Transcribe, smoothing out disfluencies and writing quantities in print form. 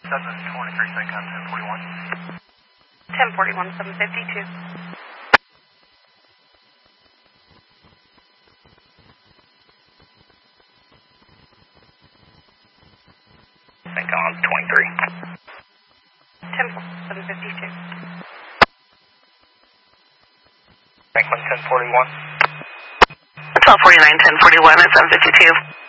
723, Syncom 1041. 1041, 752. Syncom 23. 752. Franklin 1041. 1249, 1041, it's 752.